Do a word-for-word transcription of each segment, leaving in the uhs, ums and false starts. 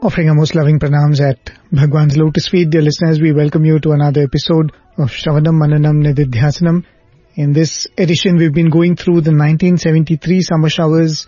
Offering our most loving pranams at Bhagwan's lotus feet, dear listeners, we welcome you to another episode of Shravanam Mananam Nididhyasanam. In this edition, we've been going through the nineteen seventy-three summer showers,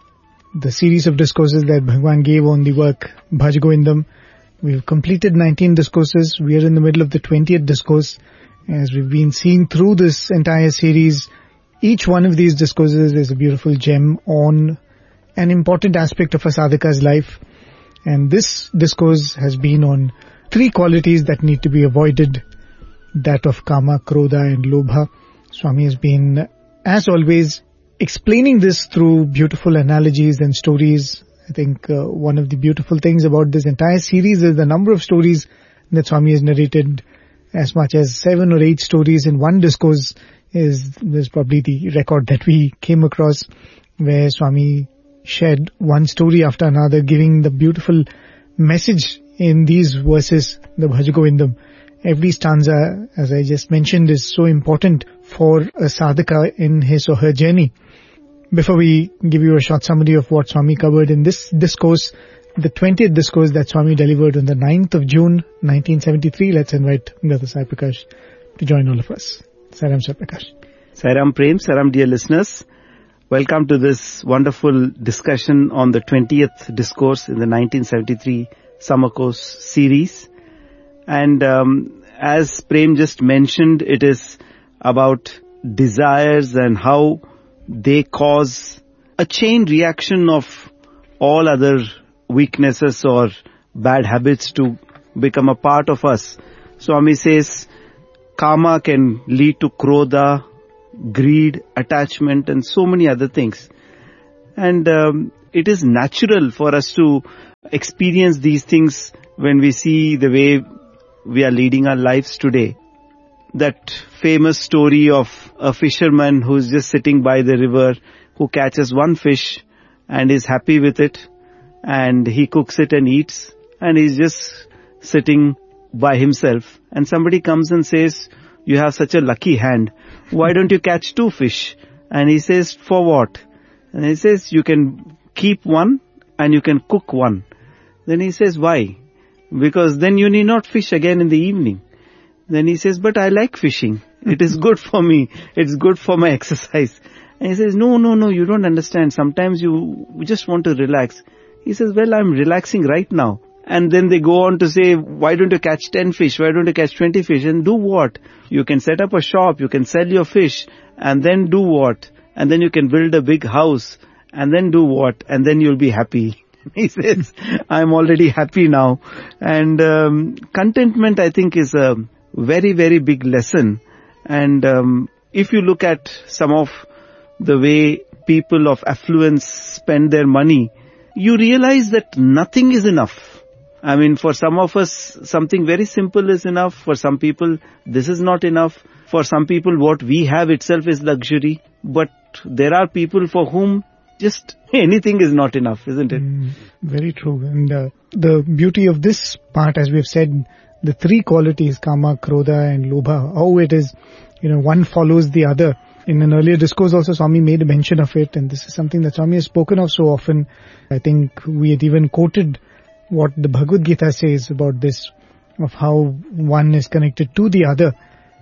the series of discourses that Bhagwan gave on the work Bhaj Govindam. We've completed nineteen discourses. We are in the middle of the twentieth discourse. As we've been seeing through this entire series, each one of these discourses is a beautiful gem on an important aspect of a sadhaka's life. And this discourse has been on three qualities that need to be avoided, that of Kama, Krodha and Lobha. Swami has been, as always, explaining this through beautiful analogies and stories. I think uh, one of the beautiful things about this entire series is the number of stories that Swami has narrated. As much as seven or eight stories in one discourse is, is probably the record that we came across, where Swami shared one story after another, giving the beautiful message in these verses, the Bhaj Govindam. Every stanza, as I just mentioned, is so important for a sadhaka in his or her journey. Before we give you a short summary of what Swami covered in this discourse, the twentieth discourse that Swami delivered on the ninth of June, nineteen seventy-three, let's invite Brother Sai Prakash to join all of us. Sairam Sai Prakash. Sairam Prem, Sairam dear listeners. Welcome to this wonderful discussion on the twentieth discourse in the nineteen seventy-three Summer Course series. And um, as Prem just mentioned, it is about desires and how they cause a chain reaction of all other weaknesses or bad habits to become a part of us. Swami says, Kama can lead to Krodha, greed, attachment and so many other things. And um, it is natural for us to experience these things when we see the way we are leading our lives today. That famous story of a fisherman who is just sitting by the river, who catches one fish and is happy with it, and he cooks it and eats, and he's just sitting by himself. And somebody comes and says, you have such a lucky hand. Why don't you catch two fish? And he says, for what? And he says, you can keep one and you can cook one. Then he says, why? Because then you need not fish again in the evening. Then he says, but I like fishing. It is good for me. It's good for my exercise. And he says, no, no, no, you don't understand. Sometimes you just want to relax. He says, well, I'm relaxing right now. And then they go on to say, why don't you catch ten fish? Why don't you catch twenty fish? And do what? You can set up a shop, you can sell your fish, and then do what? And then you can build a big house, and then do what? And then you'll be happy. He says, I'm already happy now. And um, contentment, I think, is a very, very big lesson. And um, if you look at some of the way people of affluence spend their money, you realize that nothing is enough. I mean, for some of us, something very simple is enough. For some people, this is not enough. For some people, what we have itself is luxury. But there are people for whom just anything is not enough, isn't it? Mm, very true. And uh, the beauty of this part, as we've said, the three qualities, Kama, Krodha and Lobha, how it is, you know, one follows the other. In an earlier discourse also, Swami made a mention of it, and this is something that Swami has spoken of so often. I think we had even quoted what the Bhagavad Gita says about this, of how one is connected to the other.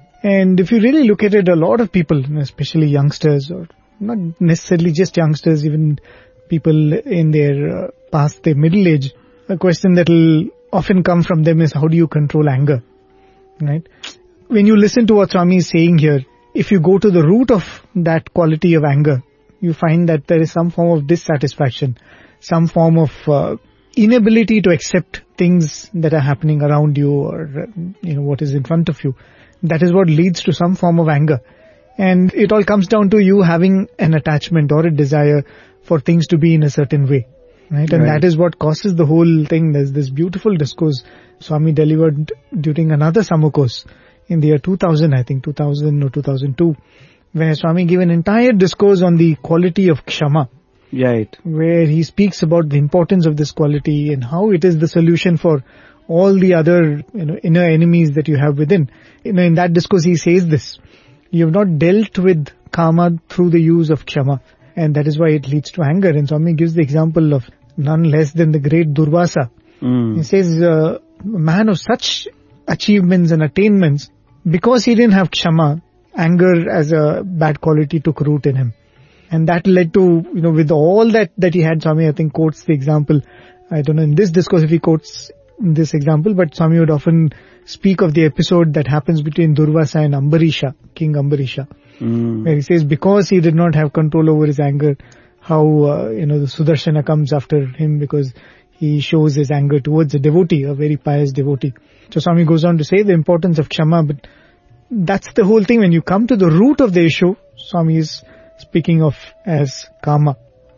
And if you really look at it, a lot of people, especially youngsters, or not necessarily just youngsters, even people in their uh, past their middle age, a question that will often come from them is, how do you control anger? Right? When you listen to what Swami is saying here, if you go to the root of that quality of anger, you find that there is some form of dissatisfaction, some form of uh, inability to accept things that are happening around you, or you know what is in front of you. That is what leads to some form of anger. And it all comes down to you having an attachment or a desire for things to be in a certain way. Right? And right. That is what causes the whole thing. There's this beautiful discourse Swami delivered during another summer course in the year two thousand, I think, two thousand or two thousand two, where Swami gave an entire discourse on the quality of Kshama. Right. Where he speaks about the importance of this quality and how it is the solution for all the other, you know, inner enemies that you have within. You know, in that discourse he says this, you have not dealt with Kama through the use of Kshama, and that is why it leads to anger. And Swami gives the example of none less than the great Durvasa, Mm. He says, uh, a man of such achievements and attainments, because he didn't have kshama, anger as a bad quality took root in him. And that led to, you know, with all that, that he had, Swami, I think, quotes the example. I don't know in this discourse if he quotes this example, but Swami would often speak of the episode that happens between Durvasa and Ambarisha, King Ambarisha, Mm. where he says because he did not have control over his anger, how, uh, you know, the Sudarshana comes after him because he shows his anger towards a devotee, a very pious devotee. So Swami goes on to say the importance of kshama, but that's the whole thing. When you come to the root of the issue, Swami is speaking of as kama.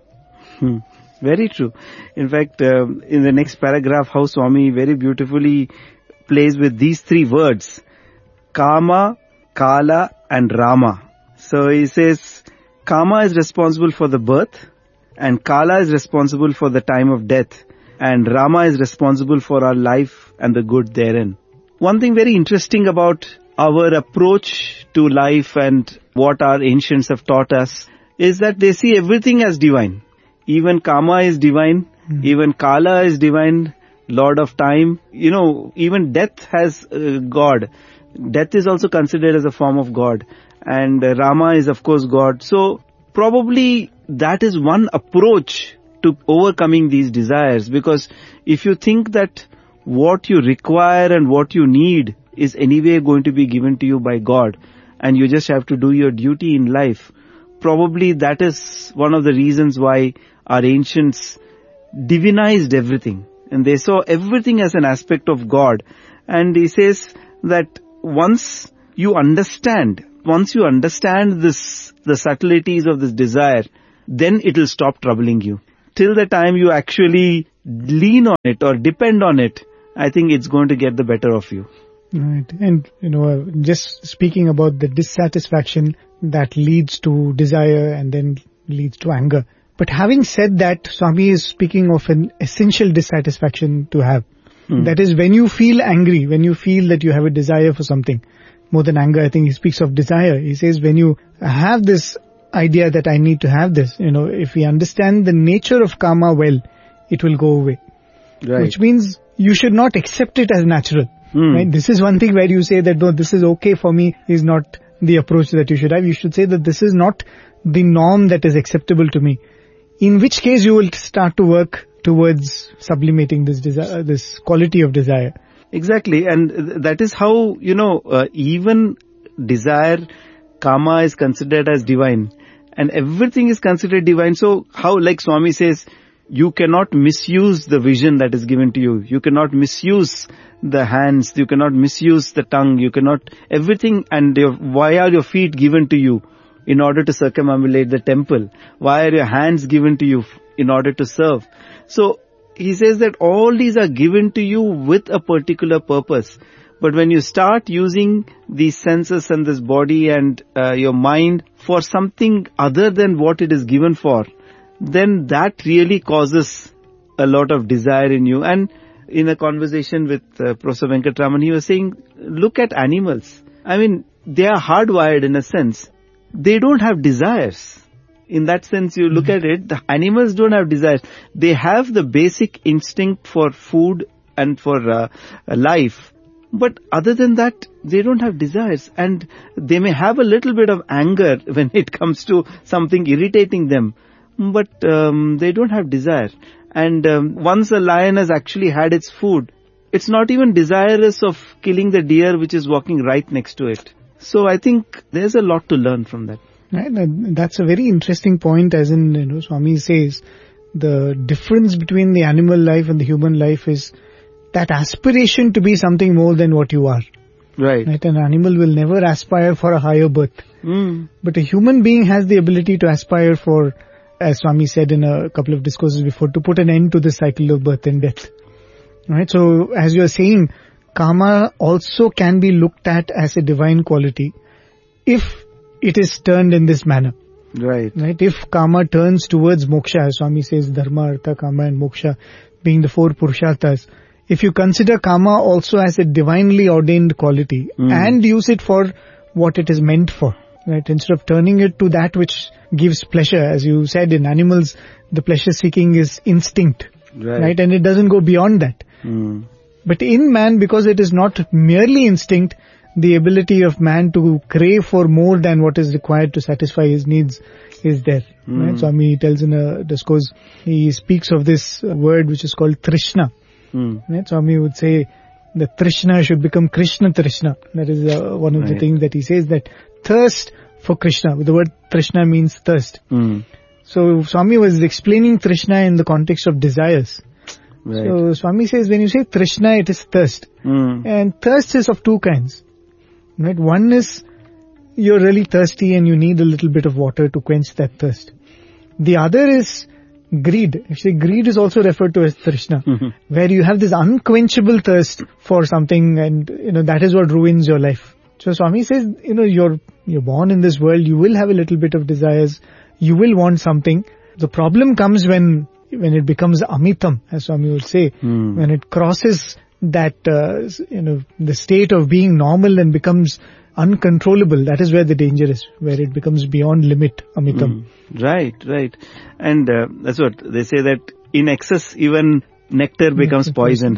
Hmm. Very true. In fact, um, in the next paragraph, how Swami very beautifully plays with these three words, Kama, Kala and Rama. So he says, Kama is responsible for the birth, and Kala is responsible for the time of death, and Rama is responsible for our life and the good therein. One thing very interesting about our approach to life and what our ancients have taught us is that they see everything as divine. Even Kama is divine, mm. even Kala is divine, Lord of time. You know, even death has uh, God. Death is also considered as a form of God. And uh, Rama is of course God. So probably that is one approach to overcoming these desires, because if you think that what you require and what you need is anyway going to be given to you by God, and you just have to do your duty in life, probably that is one of the reasons why our ancients divinized everything, and they saw everything as an aspect of God. And he says that once you understand, once you understand this, the subtleties of this desire, then it will stop troubling you. Till the time you actually lean on it or depend on it, I think it's going to get the better of you. Right. And, you know, uh, just speaking about the dissatisfaction that leads to desire and then leads to anger. But having said that, Swami is speaking of an essential dissatisfaction to have. Hmm. That is when you feel angry, when you feel that you have a desire for something. More than anger, I think he speaks of desire. He says when you have this idea that I need to have this, you know, if we understand the nature of karma well, it will go away. Right. Which means you should not accept it as natural. Hmm. Right? This is one thing where you say that no, this is okay for me is not the approach that you should have. You should say that this is not the norm that is acceptable to me. In which case you will start to work towards sublimating this desire, this quality of desire. Exactly. And that is how, you know, uh, even desire, karma is considered as divine. And everything is considered divine. So how, like Swami says, you cannot misuse the vision that is given to you. You cannot misuse the hands. You cannot misuse the tongue. You cannot, everything. And your, why are your feet given to you? In order to circumambulate the temple. Why are your hands given to you? In order to serve. So he says that all these are given to you with a particular purpose. But when you start using these senses and this body and uh, your mind for something other than what it is given for, then that really causes a lot of desire in you. And in a conversation with uh, Professor Venkatraman, he was saying, look at animals. I mean, they are hardwired in a sense. They don't have desires. In that sense, you look mm-hmm. at it, the animals don't have desires. They have the basic instinct for food and for uh, life. But other than that, they don't have desires. And they may have a little bit of anger when it comes to something irritating them. But um, they don't have desire. And um, once a lion has actually had its food, it's not even desirous of killing the deer which is walking right next to it. So I think there's a lot to learn from that. Right, that's a very interesting point, as in, you know, Swami says, the difference between the animal life and the human life is that aspiration to be something more than what you are. Right. Right, an animal will never aspire for a higher birth. Mm. But a human being has the ability to aspire for, as Swami said in a couple of discourses before, to put an end to the cycle of birth and death. Right, so as you are saying, karma also can be looked at as a divine quality if it is turned in this manner. Right. Right. If karma turns towards moksha, as Swami says, dharma, artha, kama and moksha being the four purusharthas. If you consider karma also as a divinely ordained quality mm. and use it for what it is meant for, right? Instead of turning it to that which gives pleasure, as you said, in animals, the pleasure seeking is instinct. Right. Right. And it doesn't go beyond that. Mm. But in man, because it is not merely instinct, the ability of man to crave for more than what is required to satisfy his needs is there. Mm. Right? Swami tells in a discourse, he speaks of this word which is called Trishna. Mm. Right? Swami would say that Trishna should become Krishna Trishna. That is uh, one of Right. the things that he says, that thirst for Krishna. The word Trishna means thirst. Mm. So Swami was explaining Trishna in the context of desires. Right. So Swami says when you say Trishna, it is thirst. Mm. And thirst is of two kinds. Right? One is you're really thirsty and you need a little bit of water to quench that thirst. The other is greed. Actually, greed is also referred to as Trishna, Mm-hmm. where you have this unquenchable thirst for something, and you know that is what ruins your life. So Swami says, you know, you're you're born in this world, you will have a little bit of desires, you will want something. The problem comes when when it becomes amitam, as Swami would say, Mm. when it crosses that, uh, you know, the state of being normal and becomes uncontrollable. That is where the danger is, where it becomes beyond limit, amitam. Mm. Right, right. And uh, that's what they say, that in excess even nectar becomes Nectar poison.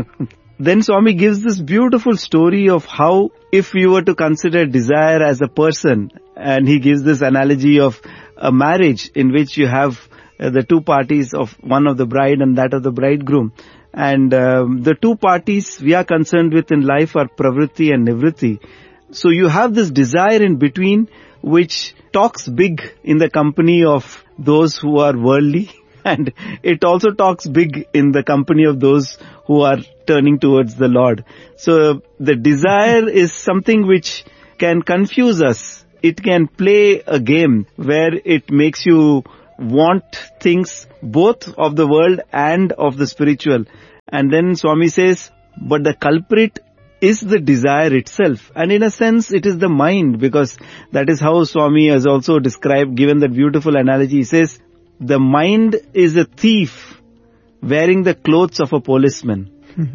Then Swami gives this beautiful story of how, if you were to consider desire as a person, and he gives this analogy of a marriage in which you have uh, the two parties of one of the bride and that of the bridegroom. And um, the two parties we are concerned with in life are pravritti and nivritti. So you have this desire in between which talks big in the company of those who are worldly, and it also talks big in the company of those who are turning towards the Lord. So the desire is something which can confuse us. It can play a game where it makes you want things both of the world and of the spiritual. And then Swami says, but the culprit is the desire itself. And in a sense, it is the mind, because that is how Swami has also described, given that beautiful analogy. He says, the mind is a thief wearing the clothes of a policeman.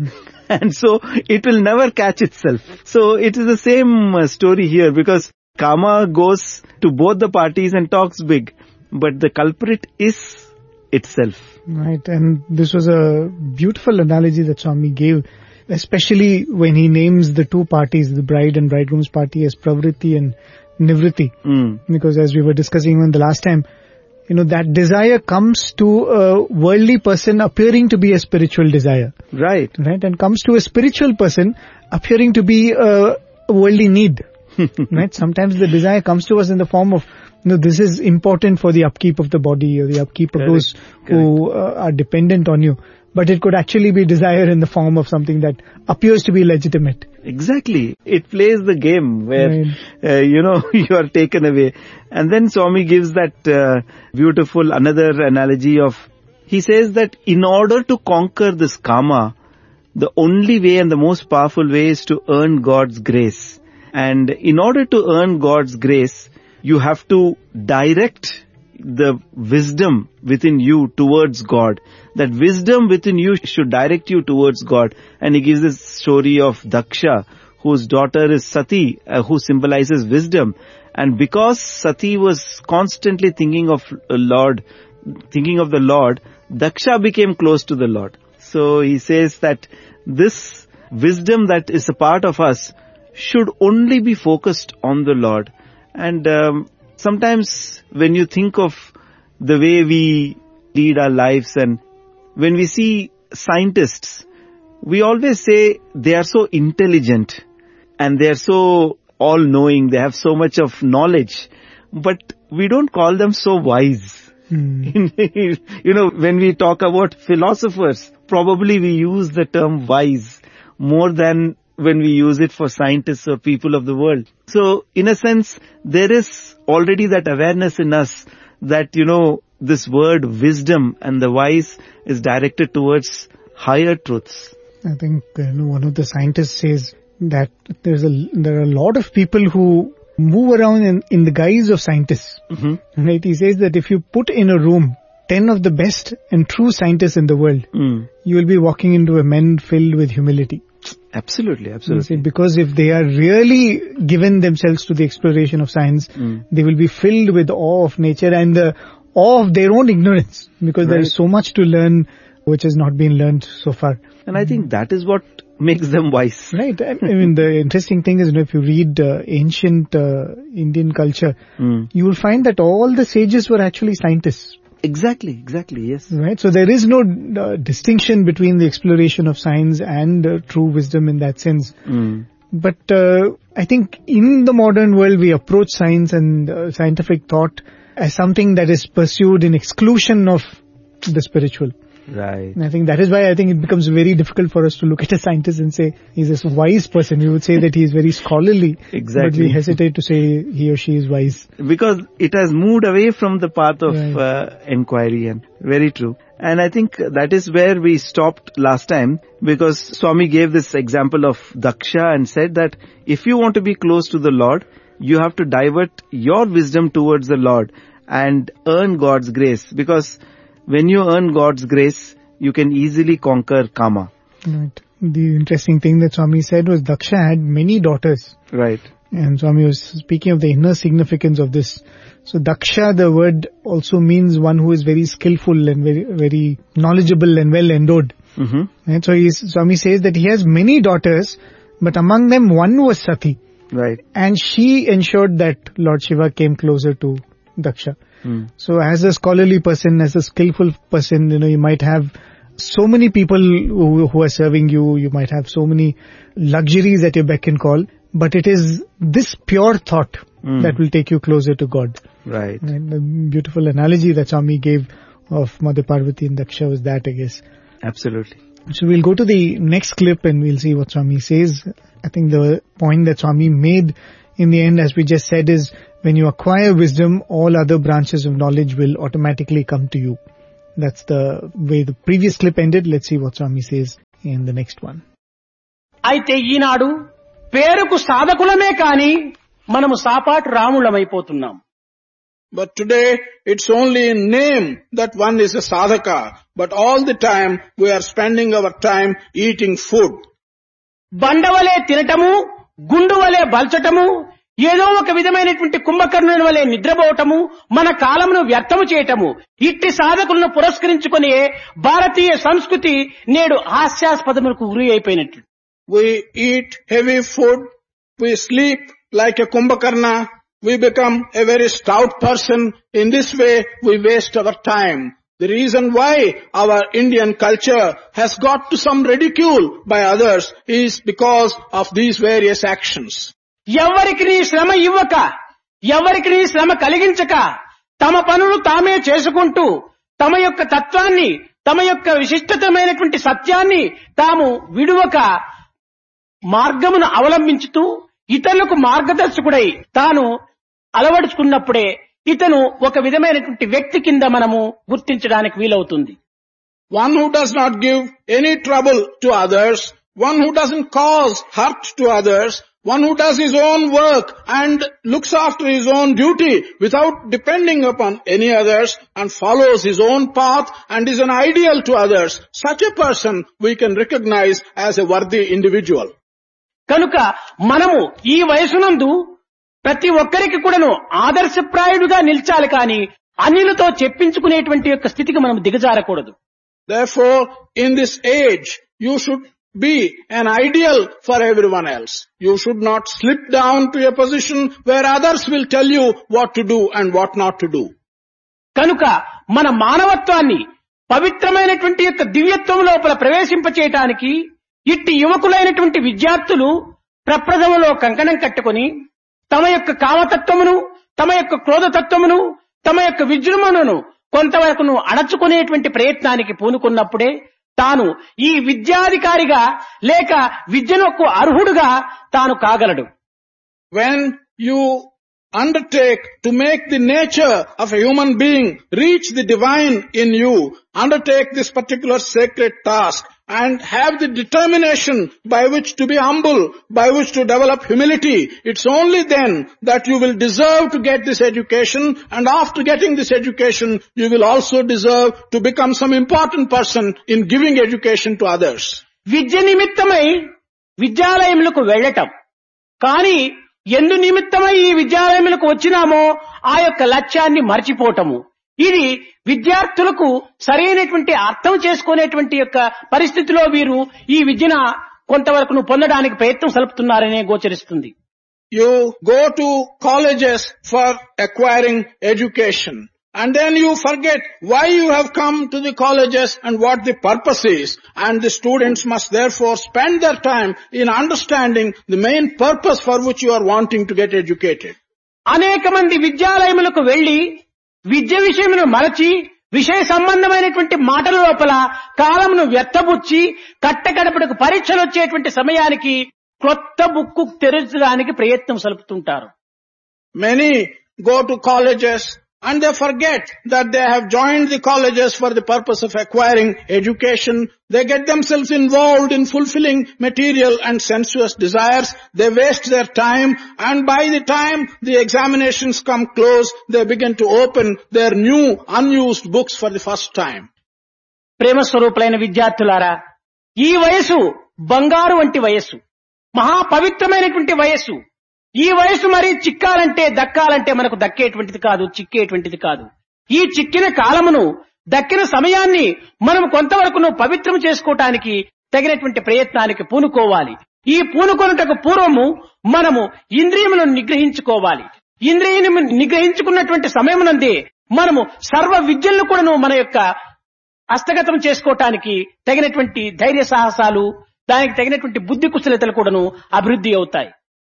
And so it will never catch itself. So it is the same uh, story here, because Kama goes to both the parties and talks big, but the culprit is itself. Right, and this was a beautiful analogy that Swami gave, especially when he names the two parties, the bride and bridegroom's party, as pravritti and nivritti. Mm. Because as we were discussing even the last time, you know, that desire comes to a worldly person appearing to be a spiritual desire. Right. Right, and comes to a spiritual person appearing to be a worldly need. Right, sometimes the desire comes to us in the form of, you know, this is important for the upkeep of the body or the upkeep of Correct. those who uh, are dependent on you. But it could actually be desire in the form of something that appears to be legitimate. Exactly. It plays the game where, Right. uh, you know, you are taken away. And then Swami gives that uh, beautiful another analogy of, he says that in order to conquer this karma, the only way and the most powerful way is to earn God's grace. And in order to earn God's grace, you have to direct the wisdom within you towards God. That wisdom within you should direct you towards God. And he gives this story of Daksha, whose daughter is Sati, uh, who symbolizes wisdom. And because Sati was constantly thinking of Lord, thinking of the Lord, Daksha became close to the Lord. So he says that this wisdom that is a part of us should only be focused on the Lord. And um, sometimes when you think of the way we lead our lives, and when we see scientists, we always say they are so intelligent and they are so all-knowing, they have so much of knowledge, but we don't call them so wise. Hmm. You know, when we talk about philosophers, probably we use the term wise more than when we use it for scientists or people of the world. So, in a sense, there is already that awareness in us that, you know, this word wisdom and the wise is directed towards higher truths. I think uh, you know, one of the scientists says that there's a there are a lot of people who move around in, in the guise of scientists. Mm-hmm. Right? He says that if you put in a room ten of the best and true scientists in the world, Mm. you will be walking into a men filled with humility. Absolutely, He absolutely. said, because if they are really given themselves to the exploration of science, Mm. they will be filled with awe of nature and the awe of their own ignorance, because there is Right. so much to learn which has not been learned so far. And I think that is what makes them wise. Right. I mean, the interesting thing is, you know, if you read uh, ancient uh, Indian culture, mm. you will find that all the sages were actually scientists. Exactly, exactly, yes. Right. So there is no uh, distinction between the exploration of science and uh, true wisdom in that sense. Mm. But uh, I think in the modern world, we approach science and uh, scientific thought as something that is pursued in exclusion of the spiritual. Right. And I think that is why I think it becomes very difficult for us to look at a scientist and say he's this wise person. We would say that he is very scholarly. Exactly. But we hesitate to say he or she is wise. Because it has moved away from the path of right. uh, inquiry, and very true. And I think that is where we stopped last time, because Swami gave this example of Daksha and said that if you want to be close to the Lord, you have to divert your wisdom towards the Lord and earn God's grace. Because when you earn God's grace, you can easily conquer Kama. Right. The interesting thing that Swami said was Daksha had many daughters. Right. And Swami was speaking of the inner significance of this. So Daksha, the word also means one who is very skillful and very very knowledgeable and well endowed. Mm-hmm. And so he, Swami says that he has many daughters, but among them one was Sati. Right. And she ensured that Lord Shiva came closer to Daksha. Mm. So as a scholarly person, as a skillful person, you know, you might have so many people who, who are serving you, you might have so many luxuries at your beck and call, but it is this pure thought mm. that will take you closer to God. Right. And the beautiful analogy that Swami gave of Mother Parvati and Daksha was that, I guess. Absolutely. So we'll go to the next clip and we'll see what Swami says. I think the point that Swami made in the end, as we just said, is when you acquire wisdom, all other branches of knowledge will automatically come to you. That's the way the previous clip ended. Let's see what Swami says in the next one. అయితే ఈనాడు పేరుకు సాధకులమే కాని మనము సాపాటు రాములమైపోతున్నాం. But today, it's only in name that one is a sadhaka. But all the time, we are spending our time eating food. బండవలే తినటము, గుండువలే బల్చటము, ఏదో ఒక విధమైనటువంటి కుంభకర్ణుని వలె నిద్రపోవటము, మన కాలమును వ్యర్థము చేయటము, ఇట్టి సాధకులను పురస్కరించుకునే భారతీయ సంస్కృతి నేడు హాస్యాస్పదములకు గురి అయిపోయినట్టు. We eat heavy food, we sleep like a kumbhakarna, we become a very stout person. In this way, we waste our time. The reason why our Indian culture has got to some ridicule by others is because of these various actions. ఎవరికి నీ శ్రమ ఇవ్వక, ఎవరికి నీ శ్రమ కలిగించక, తమ పనులు తామే చేసుకుంటూ, తమ యొక్క తత్వాన్ని, తమ యొక్క విశిష్టతమైనటువంటి సత్యాన్ని తాము విడువక మార్గమును అవలంబించుతూ ఇతరులకు మార్గదర్శకుడై తాను అలవడుచుకున్నప్పుడే ఇతను ఒక విధమైనటువంటి వ్యక్తి కింద మనము గుర్తించడానికి వీలవుతుంది. One who does not give any trouble to others, one who doesn't cause hurt to others, one who does his own work and looks after his own duty without depending upon any others and follows his own path and is an ideal to others, such a person we can recognize as a worthy individual. కనుక మనము ఈ వయసునందు ప్రతి ఒక్కరికి కూడాను ఆదర్శప్రాయుడుగా నిలిచాలి కానీ అన్యులతో చెప్పించుకునేటువంటి యొక్క స్థితికి మనం దిగజారకూడదు. Therefore, in this age, you should be an ideal for everyone else. You should not slip down to a position where others will tell you what to do and what not to do. కనుక మన మానవత్వాన్ని పవిత్రమైనటువంటి యొక్క దివ్యత్వం లోపల ప్రవేశింపచేయటానికి ఇట్టి యువకులైనటువంటి విద్యార్థులు ప్రప్రథమలో కంకణం కట్టుకొని తమ యొక్క కామతత్వమును, తమ యొక్క క్రోధతత్వమును, తమ యొక్క విజృంభణను కొంతవరకును అణచుకునేటువంటి ప్రయత్నానికి పూనుకున్నప్పుడే తాను ఈ విద్యాధికారిగా లేక విద్యనొక్కు అర్హుడుగా తాను కాగలడు. When you undertake to make the nature of a human being reach the divine in you, undertake this particular sacred task and have the determination by which to be humble, by which to develop humility, it's only then that you will deserve to get this education, and after getting this education, you will also deserve to become some important person in giving education to others. విద్య నిమిత్తమై విద్యాలయములకు వెళ్ళటం, కానీ ఎందు నిమిత్తమై ఈ విద్యాలయములకు వచ్చినామో ఆ యొక్క లక్ష్యాన్ని మర్చిపోవటము, ఇది విద్యార్థులకు సరైనటువంటి అర్థం చేసుకునేటువంటి యొక్క పరిస్థితిలో వీరు ఈ విద్యను కొంతవరకు పొందడానికి ప్రయత్నం సలుపుతున్నారనే గోచరిస్తుంది. You go to colleges for acquiring education, and then you forget why you have come to the colleges and what the purpose is, and the students must therefore spend their time in understanding the main purpose for which you are wanting to get educated. అనేక మంది విద్యాలయములకు వెళ్లి విద్య విషయమును మరచి విషయ సంబంధమైనటువంటి మాటల లోపల కాలమును వ్యర్థబుచ్చి కట్టగడపడకు పరీక్షలు వచ్చేటువంటి సమయానికి కొత్త బుక్కు తెరచడానికి ప్రయత్నం సలుపుతుంటారు. Many go to colleges and they forget that they have joined the colleges for the purpose of acquiring education. They get themselves involved in fulfilling material and sensuous desires. They waste their time, and by the time the examinations come close, they begin to open their new unused books for the first time. ప్రేమ స్వరూపులైన విద్యార్థులారా, ఈ వయసు బంగారు వంటి వయసు, మహా పవిత్రమైనటువంటి వయసు. ఈ వయసు మరి చిక్కాలంటే దక్కాలంటే మనకు దక్కేటువంటిది కాదు, చిక్కేటువంటిది కాదు. ఈ చిక్కిన కాలమును, దక్కిన సమయాన్ని మనం కొంతవరకు పవిత్రం చేసుకోవటానికి తగినటువంటి ప్రయత్నానికి పూనుకోవాలి. ఈ పూనుకొనుటకు పూర్వము మనము ఇంద్రియములను నిగ్రహించుకోవాలి. ఇంద్రియం నిగ్రహించుకున్నటువంటి సమయమునందే మనము సర్వ విద్యలను కూడాను మన యొక్క హస్తగతం చేసుకోవటానికి తగినటువంటి ధైర్య సాహసాలు, దానికి తగినటువంటి బుద్ధి కుశలతలు కూడాను అభివృద్ధి అవుతాయి.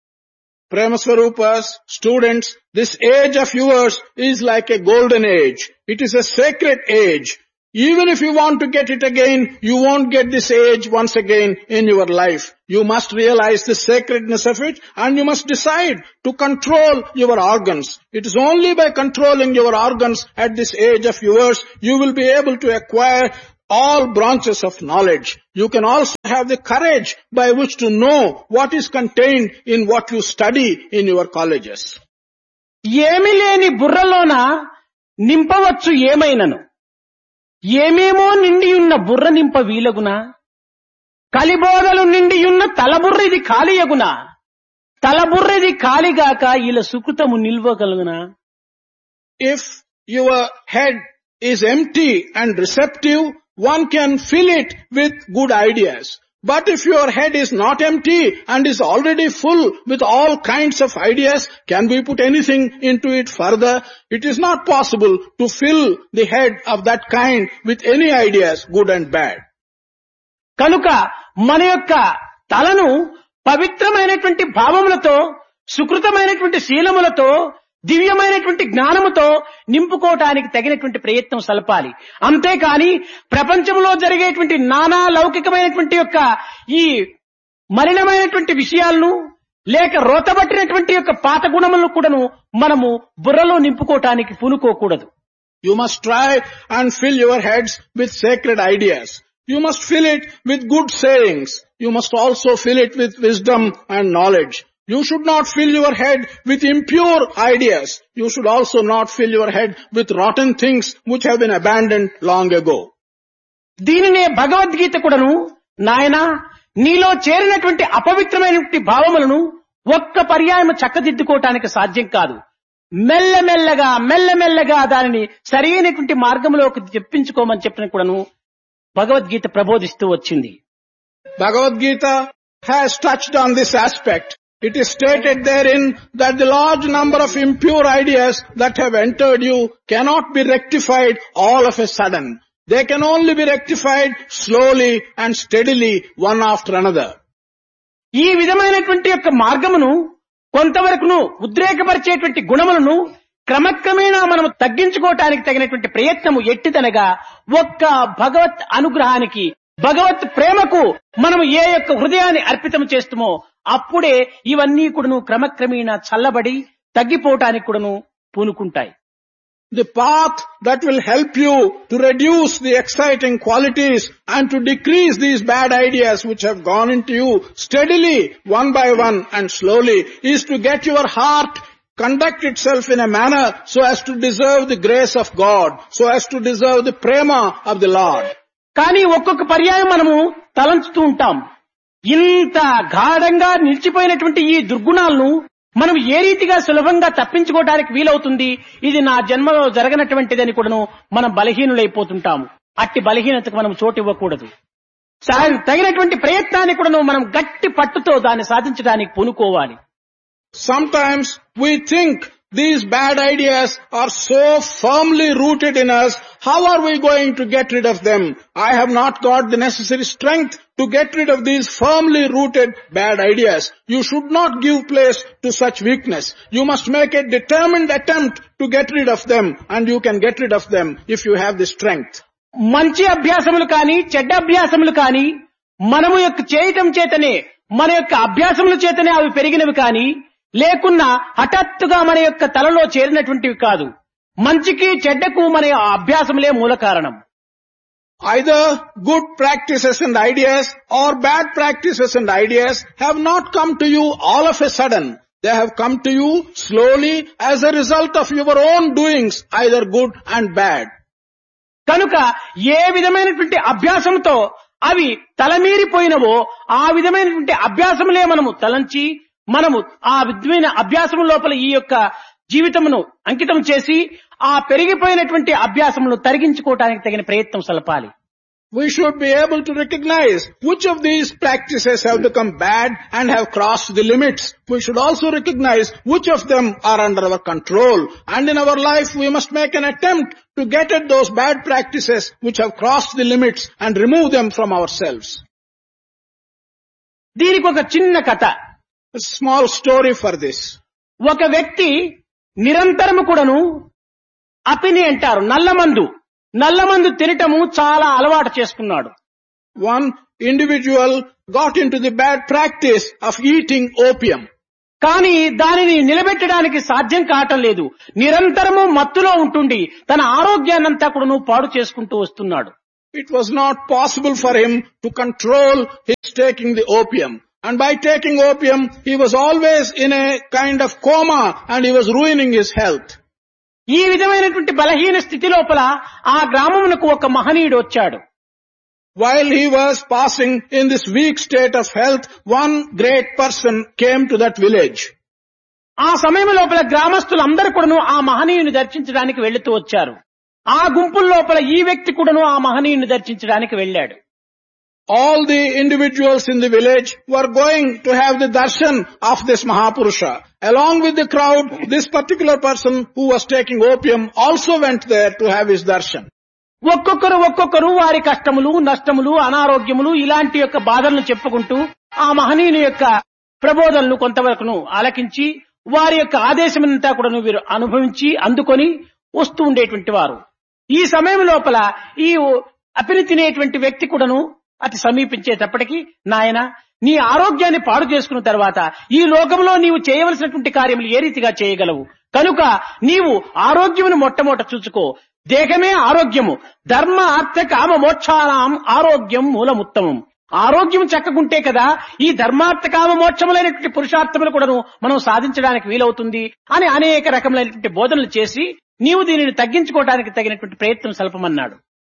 Prema Swarupas, students, this age of yours is like a golden age. It is a sacred age. Even if you want to get it again, you won't get this age once again in your life. You must realize the sacredness of it, and you must decide to control your organs. It is only by controlling your organs at this age of yours, you will be able to acquire all branches of knowledge. You can also have the courage by which to know what is contained in what you study in your colleges. ఏమీ లేని బుర్రలోన నింపవచ్చు ఏమైనను, ఏమేమో నిండియున్న బుర్ర నింప వీలగునా, కలిబోధలు నిండియున్న తలబుర్రిది ఖాళీయగునా, తలబుర్రిది ఖాళీగాక ఇలా సుకృతము నిల్వగలుగునా. If your head is empty and receptive, one can fill it with good ideas. But if your head is not empty and is already full with all kinds of ideas, can we put anything into it further? It is not possible to fill the head of that kind with any ideas, good and bad. కనుక మన యొక్క తలను పవిత్రమైనటువంటి భావములతో, సుకృతమైనటువంటి శీలములతో, దివ్యమైనటువంటి జ్ఞానముతో నింపుకోవటానికి తగినటువంటి ప్రయత్నం సలపాలి. అంతేకాని ప్రపంచంలో జరిగేటువంటి నానా లౌకికమైనటువంటి యొక్క ఈ మలినమైనటువంటి విషయాలను, లేక రోతబట్టినటువంటి యొక్క పాత గుణములను కూడాను మనము బుర్రలో నింపుకోవటానికి పూనుకోకూడదు. You must try and fill your heads with sacred ideas. You must fill it with good sayings. You must also fill it with wisdom and knowledge. You should not fill your head with impure ideas. You should also not fill your head with rotten things which have been abandoned long ago. దీనినే భగవద్గీత కూడాను, నాయనా నీలో చేరినటువంటి అపవిత్రమైనటువంటి భావములను ఒక్క పర్యాయము చక్కదిద్దుకోవటానికి సాధ్యం కాదు. మెల్లమెల్లగా మెల్లమెల్లగా దానిని సరైనటువంటి మార్గంలోకి చెప్పించుకోమని చెప్పిన కూడాను భగవద్గీత ప్రబోధిస్తూ వచ్చింది. Bhagavad Gita has touched on this aspect. It is stated therein that the large number of impure ideas that have entered you cannot be rectified all of a sudden. They can only be rectified slowly and steadily, one after another. ఈ విధమైనటువంటి యొక్క మార్గమును కొంతవరకును ఉద్రేకపరిచేటువంటి గుణములను క్రమక్రమేణా మనము తగ్గించుకోవటానికి తగినటువంటి ప్రయత్నము ఎట్టిదనగా ఒక్క భగవత్ అనుగ్రహానికి, భగవత్ ప్రేమకు మనము ఏ యొక్క హృదయాన్ని అర్పితం చేస్తామో అప్పుడే ఇవన్నీ కూడాను క్రమక్రమేణా చల్లబడి తగ్గిపోవటానికి కూడాను పూనుకుంటాయి. The path that will help you to reduce the exciting qualities and to decrease these bad ideas which have gone into you steadily, one by one and slowly, is to get your heart conduct itself in a manner so as to deserve the grace of God, so as to deserve the prema of the Lord. కానీ ఒక్కొక్క పర్యాయం మనము తలంచుతూ ఉంటాం, ఇంత గాఢంగా నిలిచిపోయినటువంటి ఈ దుర్గుణాలను మనం ఏ రీతిగా సులభంగా తప్పించుకోవడానికి వీలవుతుంది, ఇది నా జన్మలో జరగనటువంటిదని కూడాను మనం బలహీనులైపోతుంటాము. అట్టి బలహీనతకు మనం చోటు ఇవ్వకూడదు. తగినటువంటి ప్రయత్నాన్ని కూడాను మనం గట్టి పట్టుతో దాన్ని సాధించడానికి పూనుకోవాలి. Sometimes we think these bad ideas are so firmly rooted in us, how are we going to get rid of them? I have not got the necessary strength to get rid of these firmly rooted bad ideas. You should not give place to such weakness. You must make a determined attempt to get rid of them, and you can get rid of them if you have the strength. మంచి అభ్యాసములు కానీ చెడ్డ అభ్యాసములు కానీ మనము యొక్క చేయటం చేతనే, మన యొక్క అభ్యాసముల చేతనే అవి పెరిగినవి కానీ లేకున్నా హఠాత్తుగా మన యొక్క తలలో చేరినటువంటివి కాదు. మంచికి చెడ్డకు మన అభ్యాసములే మూల కారణం. Either good practices and ideas or bad practices and ideas have not come to you all of a sudden. They have come to you slowly as a result of your own doings, either good and bad. కనుక ఏ విధమైనటువంటి అభ్యాసంతో అవి తలమీరిపోయినవో ఆ విధమైనటువంటి అభ్యాసములే మనము తలంచి మనము ఆ విధమైన అభ్యాసము లోపల ఈ యొక్క జీవితమును అంకితం చేసి ఆ పెరిగిపోయినటువంటి అభ్యాసమును తరిగించుకోవడానికి తగిన ప్రయత్నం సలపాలి. We should be able to recognize which of these practices have become bad and have crossed the limits. We should also recognize which of them are under our control. And in our life we must make an attempt to get at those bad practices which have crossed the limits and remove them from ourselves. దీనికి ఒక చిన్న కథ. A small story for this. ఒక వ్యక్తి నిరంతరము కూడాను అపిని అంటారు నల్లమందు నల్లమందు తినటము చాలా అలవాటు చేసుకున్నాడు. One individual got into the bad practice of eating opium. కానీ దానిని నిలబెట్టడానికి సాధ్యం కావటం లేదు. నిరంతరము మత్తులో ఉంటుండి తన ఆరోగ్యాన్నంతా కూడాను పాడు చేసుకుంటూ వస్తున్నాడు. It was not possible for him to control his taking the opium. And by taking opium, he was always in a kind of coma and he was ruining his health. ఈ విధమైనటువంటి బలహీన స్థితి లోపల ఆ గ్రామమునకు ఒక మహనీయుడు వచ్చాడు. While he was passing in this weak state of health, one great person came to that village. ఆ సమయం లోపల గ్రామస్తులందరూ కూడాను ఆ మహనీయుని దర్శించడానికి వెళ్తూ వచ్చారు. ఆ గుంపుల లోపల ఈ వ్యక్తి కూడాను ఆ మహనీయుని దర్శించడానికి వెళ్ళాడు. All the individuals in the village were going to have the darshan of this Mahapurusha. Along with the crowd, this particular person who was taking opium also went there to have his darshan. ఒక్కొక్కరు ఒక్కొక్కరు వారి కష్టములు, నష్టములు, అనారోగ్యములు ఇలాంటి యొక్క బాధలను చెప్పుకుంటూ ఆ మహనీయుని యొక్క ప్రబోధనలు కొంతవరకును ఆలకించి వారి యొక్క ఆదేశమంతా కూడా వీరు అనుభవించి అందుకొని వస్తూ ఉండేటువంటి వారు. ఈ సమయం లోపల ఈ అపిని తినేటువంటి వ్యక్తి కూడాను అతి సమీపించేటప్పటికీ, నాయన నీ ఆరోగ్యాన్ని పాడు చేసుకున్న తర్వాత ఈ లోకంలో నీవు చేయవలసినటువంటి కార్యములు ఏ రీతిగా చేయగలవు? కనుక నీవు ఆరోగ్యమును మొట్టమొదట చూసుకో. దేహమే ఆరోగ్యము. ధర్మ అర్థ కామ మోక్షానాం ఆరోగ్యం మూలముత్తమం. ఆరోగ్యం చక్కగుంటే కదా ఈ ధర్మార్థ కామ మోక్షములైనటువంటి పురుషార్థములు కూడాను మనం సాధించడానికి వీలవుతుంది అని అనేక రకములైనటువంటి బోధనలు చేసి నీవు దీనిని తగ్గించుకోవడానికి తగినటువంటి ప్రయత్నం సల్పమన్నాడు.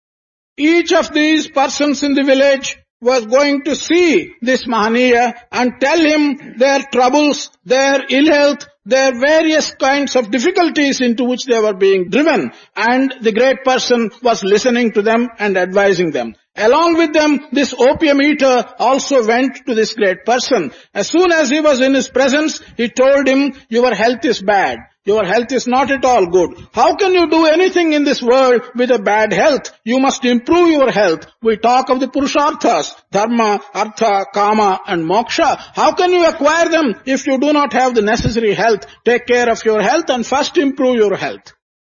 Each of these persons in the village was going to see this Mahaniya and tell him their troubles, their ill health, their various kinds of difficulties into which they were being driven. And the great person was listening to them and advising them. Along with them, this opium eater also went to this great person. As soon as he was in his presence, he told him, your health is bad. Your health is not at all good. How can you do anything in this world with a bad health? You must improve your health. We talk of the Purusharthas, Dharma, Artha, Kama and Moksha. How can you acquire them if you do not have the necessary health? Take care of your health and first improve your health.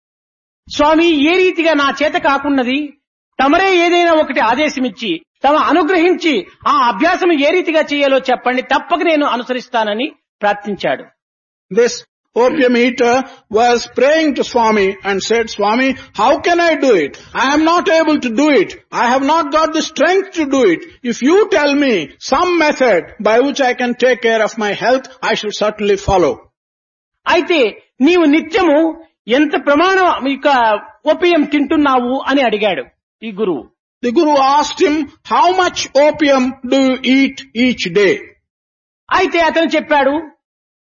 స్వామి, ఏ రీతిగా నా చేత కాకున్నది తమరే ఏదైనా ఒకటి ఆదేశమిచ్చి తమ అనుగ్రహించి ఆ అభ్యాసం ఏ రీతిగా చేయాలో చెప్పండి, తప్పక నేను అనుసరిస్తానని ప్రార్థించాడు. This opium eater was praying to Swami and said, Swami, how can I do it? I am not able to do it. I have not got the strength to do it. If you tell me some method by which I can take care of my health, I should certainly follow. అయితే నీవు నిత్యము ఎంత ప్రమాణం ఇక opium తింటున్నావు అని అడిగాడు ఈ గురువు. The Guru asked him, how much opium do you eat each day? అయితే అతను చెప్పాడు,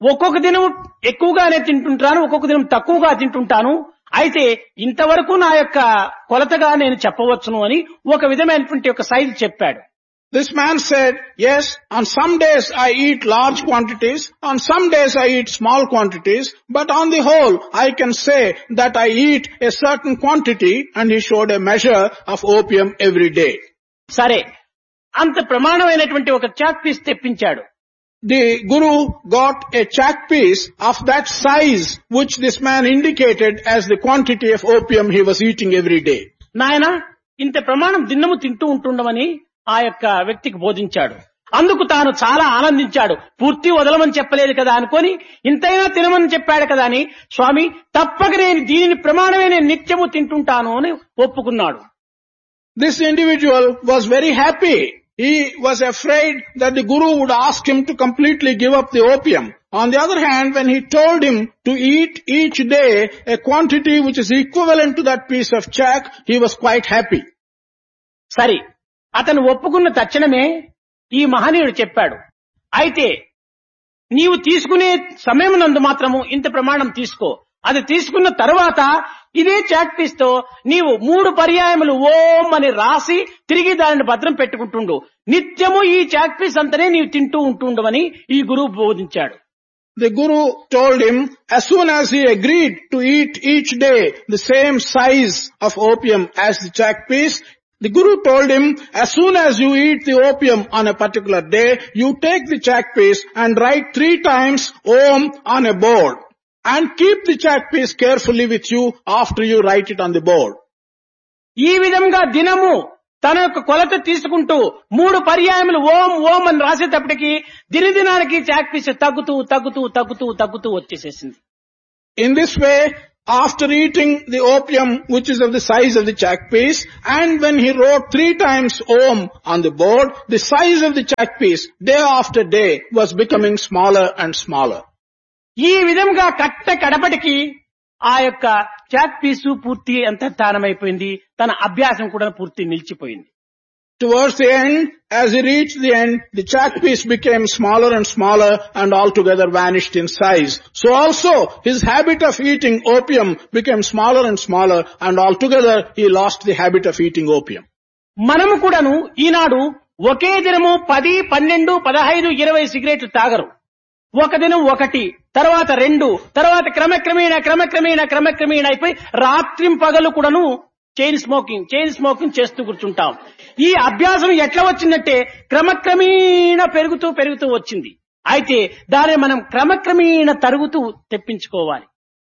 ఒక్కొక్క దినం ఎక్కువగానే తింటుంటాను, ఒక్కొక్క దినం తక్కువగా తింటుంటాను. అయితే ఇంతవరకు నా యొక్క కొలతగా నేను చెప్పవచ్చును అని ఒక విధమైనటువంటి ఒక సైజు చెప్పాడు. This man said, yes, on some days I eat large quantities, on some days I eat small quantities, but on the whole I can say that I eat a certain quantity, and he showed a measure of opium every day. సరే, అంత ప్రమాణమైనటువంటి ఒక chalk piece తెప్పించాడు. The Guru got a chalk piece of that size which this man indicated as the quantity of opium he was eating every day. నాయన, ఇంత ప్రమాణం దిన్నము తింటూ ఉంటుండమని ఆ యొక్క వ్యక్తికి బోధించాడు. అందుకు తాను చాలా ఆనందించాడు. పూర్తి వదలమని చెప్పలేదు కదా అనుకొని, ఇంతైనా తినమని చెప్పాడు కదా అని, స్వామి తప్పక నేను దీనిని ప్రమాణమే నేను నిత్యము తింటుంటాను అని ఒప్పుకున్నాడు. This individual was very happy. He was afraid that the Guru would ask him to completely give up the opium. On the other hand, when he told him to eat each day a quantity which is equivalent to that piece of chalk, he was quite happy. సరే, అతను ఒప్పుకున్న తక్షణమే ఈ మహనీయుడు చెప్పాడు, అయితే నీవు తీసుకునే సమయం నందు మాత్రము ఇంత ప్రమాణం తీసుకో. అది తీసుకున్న తర్వాత ఇదే చాక్ పీస్ తో నీవు మూడు పర్యాయములు ఓం అని రాసి తిరిగి దానిని భద్రం పెట్టుకుంటుండు. నిత్యము ఈ చాక్ పీస్ అంతనే నీవు తింటూ ఉంటుండవని ఈ గురువు బోధించాడు. The Guru told him, as soon as he agreed to eat each day the same size of opium as the chalk piece, the Guru told him, as soon as you eat the opium on a particular day, you take the chalk piece and write three times Om on a board. And keep the chalk piece carefully with you after you write it on the board. ఈ విధంగా దినము తన యొక్క కొలత తీసుకుంటూ మూడు పర్యాయములు ఓం ఓం అని రాసేటప్పటికి దినదినానికి చాక్ పీస్ తగ్గుతూ తగ్గుతూ తగ్గుతూ తగ్గుతూ వచ్చేసేసింది. In this way, after eating the opium which is of the size of the chalk piece, and when he wrote three times Om on the board, the size of the chalk piece day after day was becoming smaller and smaller. ఈ విధంగా కట్ట కడపటికి ఆ యొక్క chalk పీసు పూర్తి అంతర్ధానమైపోయింది. తన అభ్యాసం కూడా పూర్తి నిలిచిపోయింది. Towards the end, as he reached the end, the chalk piece became smaller and smaller and altogether vanished in size. So also, his habit of eating opium became smaller and smaller, and altogether he lost the habit of eating opium. మనము కూడాను ఈనాడు ఒకే దినము పది పన్నెండు పదహైదు ఇరవై సిగరెట్లు తాగరు. ఒక దినం ఒకటి, తర్వాత రెండు, తర్వాత క్రమక్రమేణ క్రమక్రమేణ క్రమక్రమేణ అయిపోయి రాత్రి పగలు కూడాను చైన్ స్మోకింగ్ చైన్ స్మోకింగ్ చేస్తూ కూర్చుంటాం. ఈ అభ్యాసం ఎట్లా వచ్చిందంటే క్రమక్రమేణ పెరుగుతూ పెరుగుతూ వచ్చింది. అయితే దాన్ని మనం క్రమక్రమేణ తరుగుతూ తెప్పించుకోవాలి.